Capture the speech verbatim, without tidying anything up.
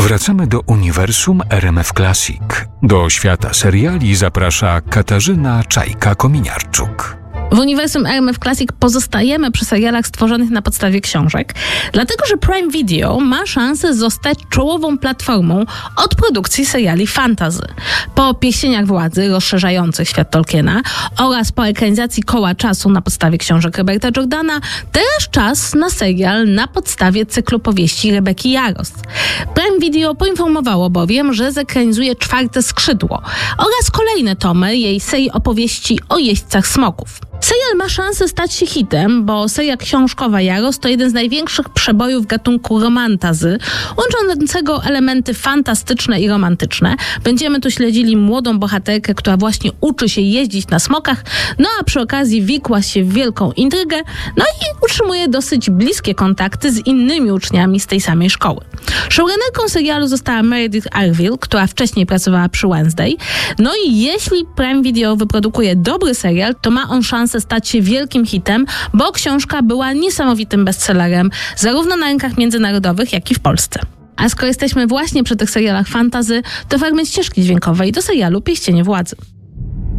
Wracamy do uniwersum R M F Classic. Do świata seriali zaprasza Katarzyna Czajka-Kominiarczuk. W uniwersum R M F Classic pozostajemy przy serialach stworzonych na podstawie książek, dlatego że Prime Video ma szansę zostać czołową platformą od produkcji seriali fantasy. Po Pierścieniach Władzy, rozszerzających świat Tolkiena, oraz po ekranizacji Koła Czasu na podstawie książek Roberta Jordana, teraz czas na serial na podstawie cyklu powieści Rebeki Jarosz. Prime Video poinformowało bowiem, że zekranizuje Czwarte Skrzydło oraz kolejne tomy jej serii opowieści o jeźdźcach smoków. Serial ma szansę stać się hitem, bo seria książkowa Jarosz to jeden z największych przebojów gatunku romantazy, łączącego elementy fantastyczne i romantyczne. Będziemy tu śledzili młodą bohaterkę, która właśnie uczy się jeździć na smokach, no a przy okazji wikła się w wielką intrygę, no i utrzymuje dosyć bliskie kontakty z innymi uczniami z tej samej szkoły. Showrunnerką serialu została Meredith Arville, która wcześniej pracowała przy Wednesday. No i jeśli Prime Video wyprodukuje dobry serial, to ma on szansę stać się wielkim hitem, bo książka była niesamowitym bestsellerem zarówno na rynkach międzynarodowych, jak i w Polsce. A skoro jesteśmy właśnie przy tych serialach fantasy, to fragment ścieżki dźwiękowej do serialu Pierścienie Władzy.